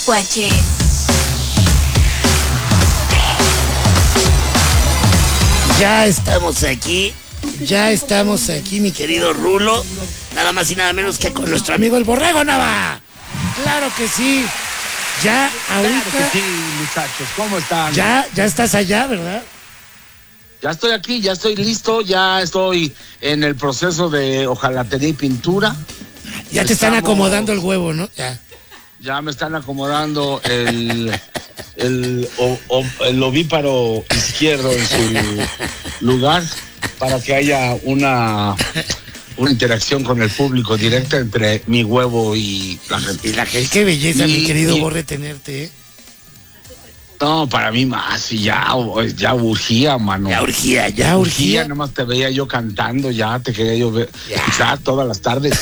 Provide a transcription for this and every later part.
Guache. Ya estamos aquí, mi querido Rulo. Nada más y nada menos que con nuestro amigo el Borrego Nava. Claro que sí. Ya ahorita. Claro que sí, muchachos, ¿cómo están? Ya estás allá, ¿verdad? Ya estoy aquí, ya estoy listo, ya estoy en el proceso de hojalatería y pintura. Ya te están acomodando el huevo, ¿no? Ya me están acomodando el ovíparo izquierdo en su lugar para que haya una interacción con el público directa entre mi huevo y la gente. Y la gente, qué belleza, mi querido Borre, tenerte, ¿eh? No, para mí más, y ya urgía, mano. Ya urgía. Nomás te veía yo cantando, ya te quería yo ver, escuchar todas las tardes.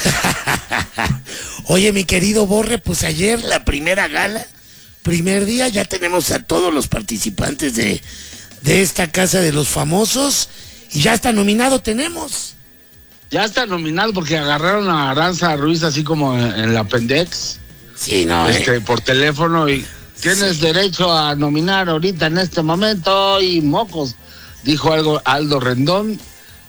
Oye, mi querido Borre, pues ayer la primera gala, primer día, ya tenemos a todos los participantes de esta Casa de los Famosos y ya está nominado tenemos. Ya está nominado porque agarraron a Aranza Ruiz así como en la Pendex. Sí, no. Por teléfono y tienes derecho a nominar ahorita en este momento y mocos. Dijo algo Aldo Rendón.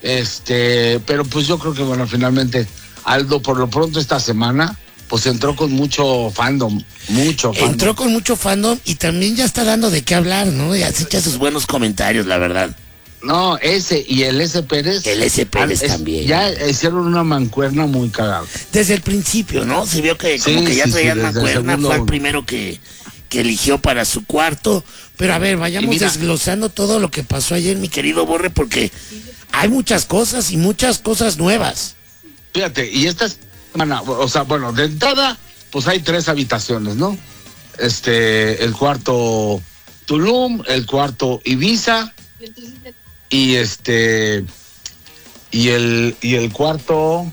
Pero pues yo creo que bueno, finalmente Aldo por lo pronto esta semana pues entró con mucho fandom. Entró con mucho fandom y también ya está dando de qué hablar, ¿no? Ya se echa sus buenos comentarios, la verdad. No, ese y el S. Pérez. El S. Pérez también. Ya hicieron una mancuerna muy cagada. Desde el principio, ¿no? Se vio que como que ya traían mancuerna, fue el primero que eligió para su cuarto. Pero a ver, vayamos desglosando todo lo que pasó ayer, mi querido Borre, porque hay muchas cosas y muchas cosas nuevas. Fíjate, y esta semana, o sea, bueno, de entrada, pues hay 3 habitaciones, ¿no? El cuarto Tulum, el cuarto Ibiza y el cuarto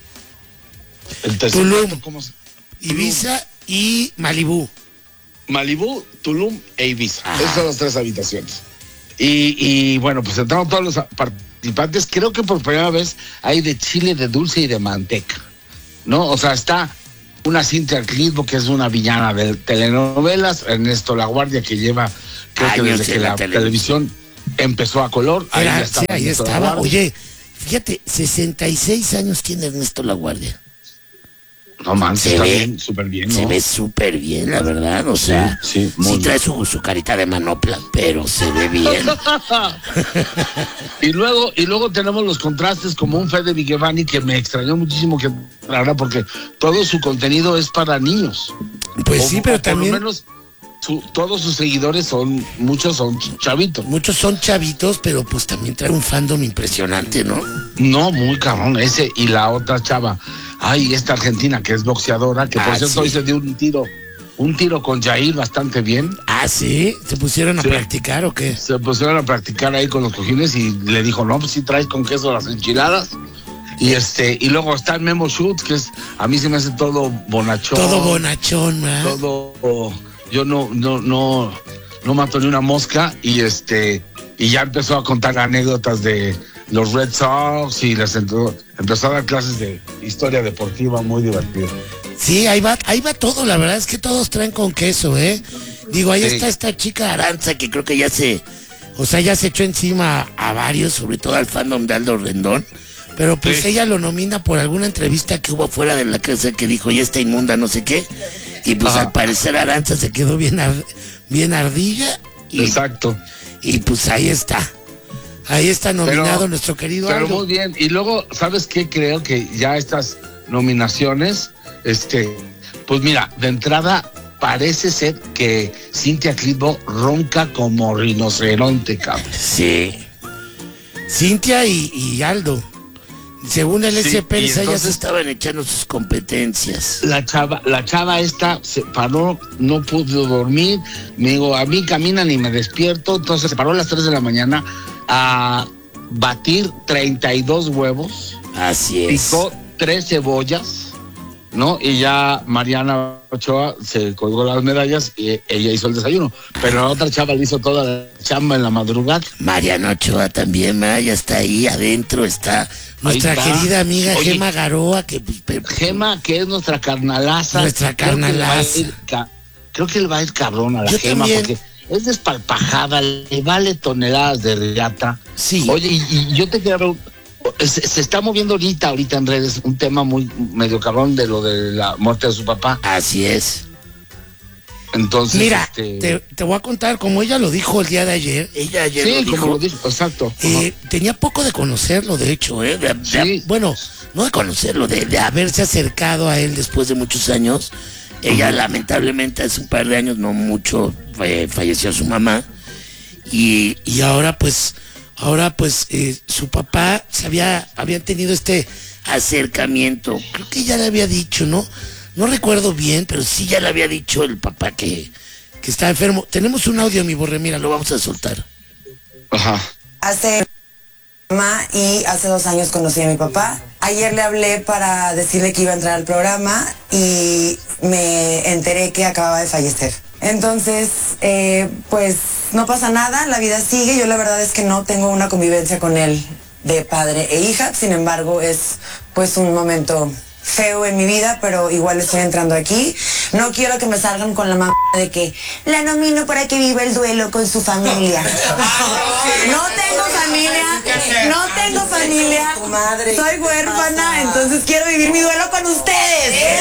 Tulum, Ibiza y Malibú, Tulum e Ibiza. Esas son las 3 habitaciones. Y bueno, pues entraron todos los participantes. Creo que por primera vez hay de chile, de dulce y de manteca, ¿no? O sea, está una Cintia Clitbo, que es una villana de telenovelas, Ernesto Laguardia, que lleva, creo que desde que la televisión empezó a color. Ahí estaba. Oye, fíjate, 66 años tiene Ernesto Laguardia. No manches, está bien, súper bien, ¿no? Se ve súper bien, la verdad, o sea, sí trae su carita de manopla, pero se ve bien. y luego tenemos los contrastes como un Fede Vigevani que me extrañó muchísimo que hablara porque todo su contenido es para niños. Pues sí, pero también por lo menos todos sus seguidores muchos son chavitos. Muchos son chavitos, pero pues también trae un fandom impresionante, ¿no? No, muy cabrón, ese y la otra chava. Ay, esta argentina que es boxeadora, que por cierto hoy se dio un tiro con Jair bastante bien. Ah, ¿sí? ¿Se pusieron a practicar o qué? Se pusieron a practicar ahí con los cojines y le dijo, no, pues sí traes con queso las enchiladas. Y luego está el Memo Shoot, que a mí se me hace todo bonachón. Todo bonachón, ¿eh? Todo, yo no mato ni una mosca y ya empezó a contar anécdotas de los Red Sox y empezó a dar clases de historia deportiva muy divertida. Sí, ahí va todo, la verdad es que todos traen con queso, ¿eh? Digo, ahí está esta chica Aranza que creo que ya se echó encima a varios, sobre todo al fandom de Aldo Rendón, pero pues ella lo nomina por alguna entrevista que hubo fuera de la casa que dijo, ya está inmunda, no sé qué, y pues al parecer Aranza se quedó bien ardilla. Exacto. Y pues ahí está nominado nuestro querido Aldo. Pero muy bien, y luego, ¿sabes qué? Creo que ya estas nominaciones, pues mira, de entrada parece ser que Cintia Clitbo ronca como rinoceronte, cabrón. Sí. Cintia y Aldo. Según el S. Pérez, ya se estaban echando sus competencias. La chava esta se paró, no pudo dormir, me digo, a mí caminan y me despierto, entonces se paró a las 3 de la mañana a batir 32 huevos. Así es. Picó 3 cebollas, ¿no? Y ya Mariana Ochoa se colgó las medallas y ella hizo el desayuno. Pero la otra chava le hizo toda la chamba en la madrugada. Mariana Ochoa también, ya está ahí adentro, está nuestra querida amiga Gema Garoa. Gema, que es nuestra carnalaza. Nuestra carnalaza. creo que le va a ir cabrón a la Yo Gema, también. porque es despalpajada, le vale toneladas de riata. Sí. Oye, y yo te quiero se está moviendo ahorita en redes un tema muy medio cabrón de lo de la muerte de su papá. Así es. Entonces, mira, te voy a contar, como ella lo dijo el día de ayer, ella ayer sí, lo dijo, como lo dijo, exacto. tenía poco de conocerlo, de hecho, Sí. bueno, no de conocerlo, de haberse acercado a él después de muchos años. Ella lamentablemente hace un par de años, no mucho, falleció su mamá, y ahora pues su papá habían tenido este acercamiento, creo que ya le había dicho, no recuerdo bien, pero sí ya le había dicho el papá que está enfermo. Tenemos un audio, mi Borre, mira, lo vamos a soltar. Ajá. Hace y hace 2 años conocí a mi papá. Ayer le hablé para decirle que iba a entrar al programa y me enteré que acababa de fallecer. Entonces, pues no pasa nada, la vida sigue. Yo la verdad es que no tengo una convivencia con él de padre e hija. Sin embargo, es pues un momento feo en mi vida, pero igual estoy entrando aquí. No quiero que me salgan con la mamá de que la nomino para que viva el duelo con su familia. No tengo familia, soy huérfana, entonces quiero vivir mi duelo con ustedes.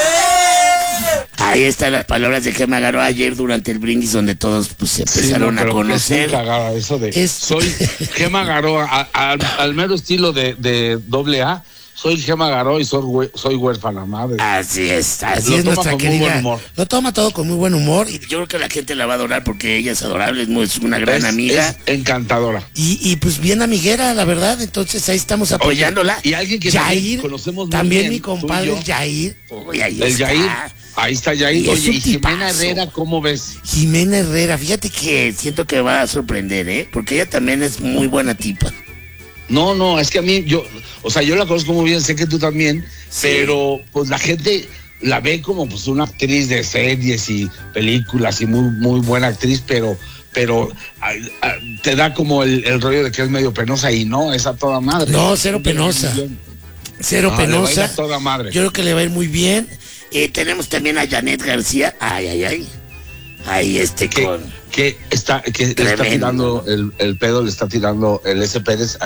Ahí están las palabras de Gema Garó ayer durante el brindis, donde todos pues se empezaron a conocer. Es muy cagada eso de soy Gema Garó, al mero estilo de AA. Soy Gema Garó y soy huérfana, madre. Así es nuestra querida. Lo toma todo con muy buen humor y yo creo que la gente la va a adorar porque ella es adorable, es una gran amiga. Es encantadora. Y pues bien amiguera, la verdad, entonces ahí estamos apoyándola. Y alguien que Yair, conocemos muy también bien, mi compadre Yair. Ahí está Yair. Oye, y Jimena Herrera, ¿cómo ves? Jimena Herrera, fíjate que siento que va a sorprender, porque ella también es muy buena tipa. No, es que a mí, yo la conozco muy bien, sé que tú también, sí. Pero pues la gente la ve como pues una actriz de series y películas y muy, muy buena actriz, pero te da como el rollo de que es medio penosa y no, es a toda madre. No, cero penosa. Penosa. Le va a ir a toda madre. Yo creo que le va a ir muy bien. Tenemos también a Janet García. Ay. Ahí que le está tirando el pedo, le está tirando el S. Pérez